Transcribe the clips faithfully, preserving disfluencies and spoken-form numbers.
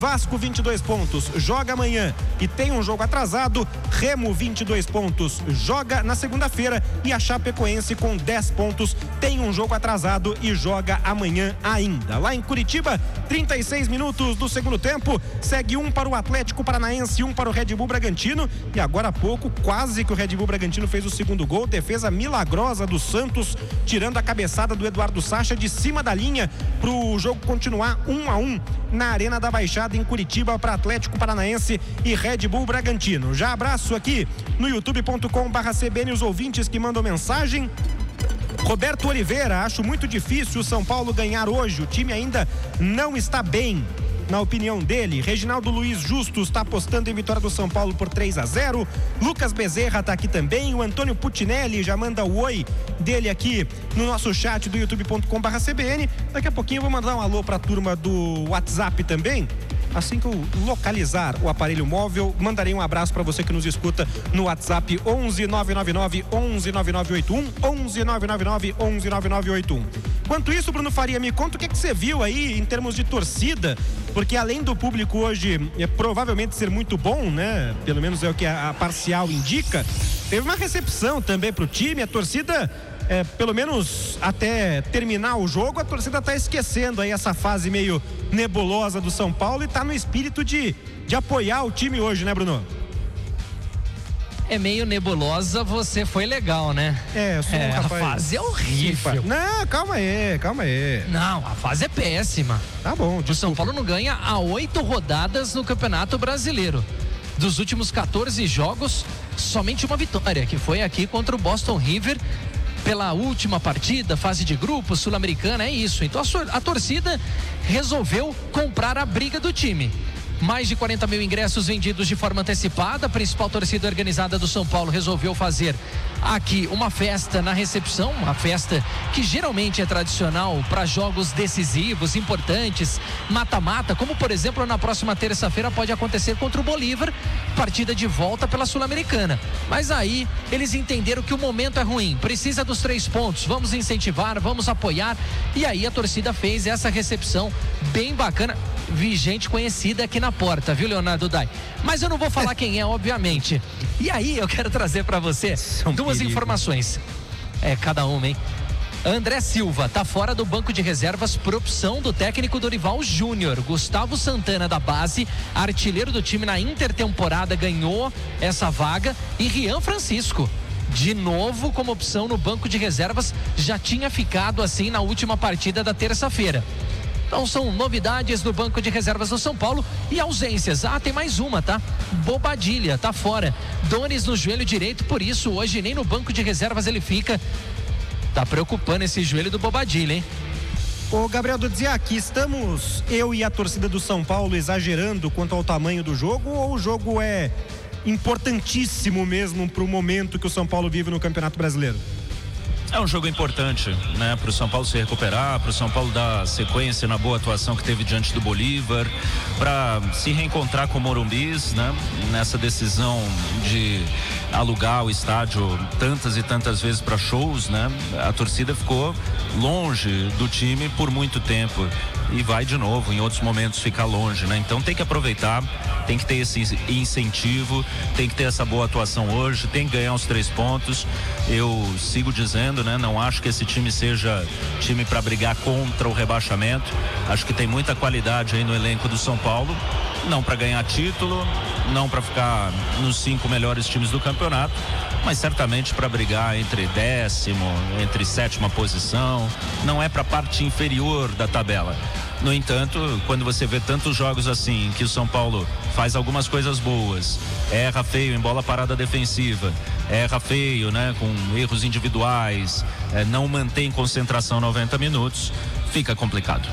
Vasco vinte e dois pontos, joga amanhã e tem um jogo atrasado. Remo vinte e dois pontos, joga na segunda-feira, e a Chapecoense com dez pontos tem um jogo atrasado e joga amanhã ainda. Lá em Curitiba, trinta e seis minutos do segundo tempo, segue um para o Atlético Paranaense, um para o Red Bull Bragantino, e agora há pouco quase que o Red Bull Bragantino fez o segundo gol, defesa milagrosa do Santos, tirando a cabeçada do Eduardo Sacha de cima da linha para o jogo continuar um a um na Arena da Baixada em Curitiba, para Atlético Paranaense e Red Bull Bragantino. Já abraço aqui no youtube ponto com barra C B N os ouvintes que mandam mensagem. Roberto Oliveira: acho muito difícil o São Paulo ganhar hoje, o time ainda não está bem, na opinião dele. Reginaldo Luiz Justus está apostando em vitória do São Paulo por três a zero. Lucas Bezerra está aqui também. O Antônio Putinelli já manda o oi dele aqui no nosso chat do youtube ponto com barra C B N. Daqui a pouquinho eu vou mandar um alô para a turma do WhatsApp também. Assim que eu localizar o aparelho móvel, mandarei um abraço para você que nos escuta no WhatsApp onze nove nove nove onze nove nove oito um, onze nove nove nove onze nove nove oito um. Enquanto isso, Bruno Faria, me conta o que, é que você viu aí em termos de torcida, porque além do público hoje é, provavelmente ser muito bom, né? Pelo menos é o que a, a parcial indica. Teve uma recepção também pro time, a torcida, é, pelo menos até terminar o jogo, a torcida está esquecendo aí essa fase meio nebulosa do São Paulo e está no espírito de, de apoiar o time hoje, né, Bruno? É meio nebulosa, você foi legal, né? É, eu sou é, um rapaz... A fase é horrível. Não, calma aí, calma aí. Não, a fase é péssima. Tá bom, desculpa. O São Paulo não ganha há oito rodadas no Campeonato Brasileiro. Dos últimos quatorze jogos, somente uma vitória, que foi aqui contra o Boston River, pela última partida, fase de grupo, sul-americana, é isso. Então a, a torcida resolveu comprar a briga do time. Mais de quarenta mil ingressos vendidos de forma antecipada. A principal torcida organizada do São Paulo resolveu fazer aqui uma festa na recepção, uma festa que geralmente é tradicional para jogos decisivos, importantes, mata-mata, como por exemplo na próxima terça-feira pode acontecer contra o Bolívar, partida de volta pela Sul-Americana. Mas aí eles entenderam que o momento é ruim, precisa dos três pontos, vamos incentivar, vamos apoiar, e aí a torcida fez essa recepção bem bacana. Vi gente conhecida aqui na porta, viu, Leonardo Dai? Mas eu não vou falar quem é, obviamente. E aí eu quero trazer para você São duas perigo. informações. É, cada uma, hein? André Silva tá fora do banco de reservas por opção do técnico Dorival Júnior. Gustavo Santana, da base, artilheiro do time na intertemporada, ganhou essa vaga. E Rian Francisco, de novo como opção no banco de reservas, já tinha ficado assim na última partida da terça-feira. Então são novidades no banco de reservas do São Paulo e ausências. Ah, tem mais uma, tá? Bobadilha, tá fora. Dores no joelho direito, por isso hoje nem no banco de reservas ele fica. Tá preocupando esse joelho do Bobadilha, hein? Ô Gabriel Dudziak, estamos eu e a torcida do São Paulo exagerando quanto ao tamanho do jogo, ou o jogo é importantíssimo mesmo pro momento que o São Paulo vive no Campeonato Brasileiro? É um jogo importante, né, para o São Paulo se recuperar, para o São Paulo dar sequência na boa atuação que teve diante do Bolívar, para se reencontrar com o Morumbis, né, nessa decisão de alugar o estádio tantas e tantas vezes para shows, né, a torcida ficou longe do time por muito tempo e vai de novo em outros momentos ficar longe, né? Então tem que aproveitar, tem que ter esse incentivo, tem que ter essa boa atuação hoje, tem que ganhar os três pontos. Eu sigo dizendo, né? Não acho que esse time seja time para brigar contra o rebaixamento. Acho que tem muita qualidade aí no elenco do São Paulo, não para ganhar título, não para ficar nos cinco melhores times do campeonato, mas certamente para brigar entre décimo, entre sétima posição. Não é para a parte inferior da tabela. No entanto, quando você vê tantos jogos assim, que o São Paulo faz algumas coisas boas, erra feio em bola parada defensiva, erra feio, né, com erros individuais, é, não mantém concentração noventa minutos, fica complicado.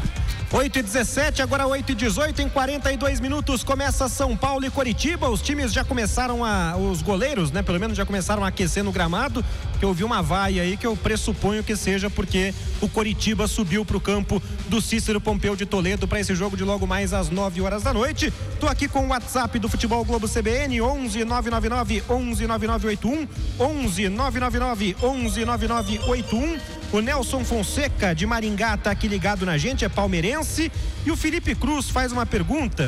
oito e dezessete, agora oito e dezoito, em quarenta e dois minutos começa São Paulo e Coritiba. Os times já começaram a, os goleiros, né, pelo menos já começaram a aquecer no gramado, que eu vi uma vaia aí que eu pressuponho que seja porque o Coritiba subiu pro campo do Cícero Pompeu de Toledo para esse jogo de logo mais às nove horas da noite. Tô aqui com o WhatsApp do Futebol Globo C B N, onze nove nove nove onze nove nove oito um, onze nove nove nove onze nove nove oito um. O Nelson Fonseca de Maringá tá aqui ligado na gente, é palmeirense, e o Felipe Cruz faz uma pergunta